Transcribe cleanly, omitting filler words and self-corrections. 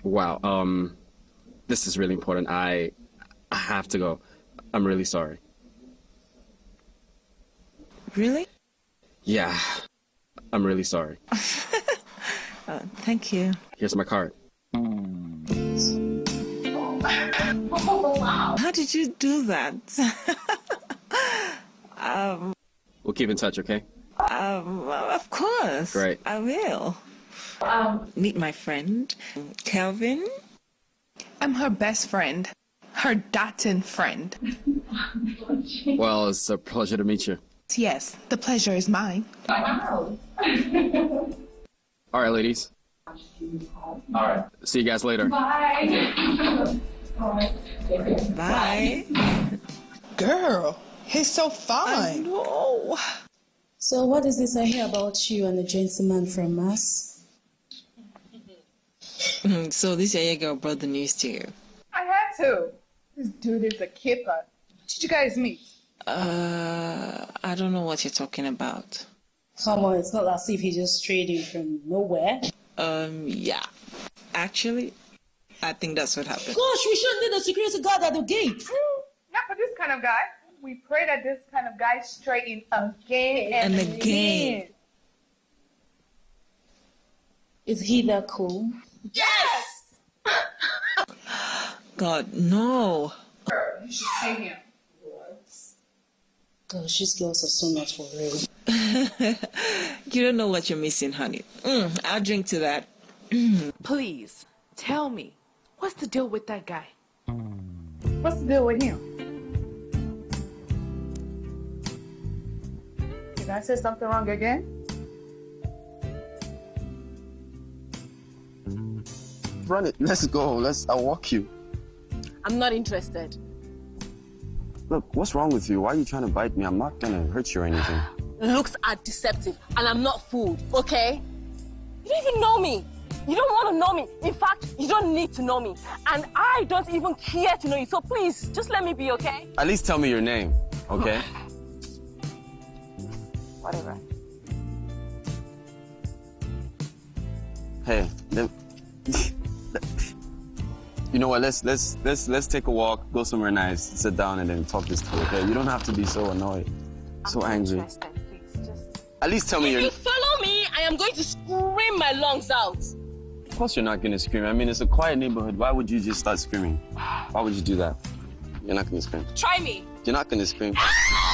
Wow, this is really important. I have to go. I'm really sorry. Really? Yeah, I'm really sorry. Thank you. Here's my card. How did you do that? We'll keep in touch, okay? Of course. Great. I will. Meet my friend, Kelvin. I'm her best friend. Her Dotton friend. Well, it's a pleasure to meet you. Yes, the pleasure is mine. All right, ladies. All right. See you guys later. Bye. Bye. Girl, he's so fine. No. So what is this I hear about you and the gentleman from Mass? So this young girl brought the news to you. I had to. This dude is a kipper. Did you guys meet? I don't know what you're talking about. Come on, it's not as if he just strayed in from nowhere. Yeah. Actually, I think that's what happened. Gosh, we shouldn't need a security guard at the gate. Not for this kind of guy. We pray that this kind of guy straighten again and again. Is he that cool? Yes! God, no. You should see him. Gosh, these girls are so not for real. You don't know what you're missing, honey. I'll drink to that. Please, tell me, what's the deal with that guy? What's the deal with him? Did I say something wrong again? Run it. Let's go. I'll walk you. I'm not interested. Look, what's wrong with you? Why are you trying to bite me? I'm not gonna hurt you or anything. Looks are deceptive, and I'm not fooled, okay? You don't even know me. You don't want to know me. In fact, you don't need to know me. And I don't even care to know you. So please, just let me be, okay? At least tell me your name, okay? Whatever. Hey, you know what? Let's take a walk, go somewhere nice, sit down, and then talk this through. Okay? You don't have to be so annoyed, so angry. Please, just... At least tell me your. If you follow me, I am going to scream my lungs out. Of course, you're not gonna scream. I mean, it's a quiet neighborhood. Why would you just start screaming? Why would you do that? You're not gonna scream. Try me. You're not gonna scream.